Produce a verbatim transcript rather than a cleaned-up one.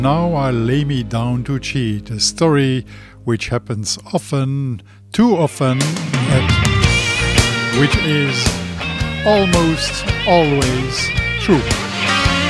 Now I lay me down to cheat, a story which happens often, too often, at, which is almost always true.